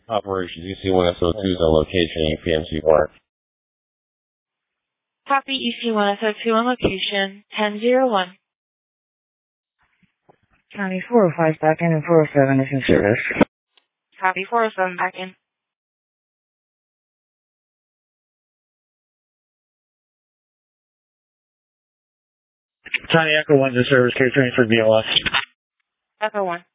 Operation EC1SO2 is on location EPMC Park. Copy EC1SO2 on location 1001. County 405 back in and 407 is in service. Copy 407 back in. County Echo 1's in service, K-Train for BLS. Echo 1.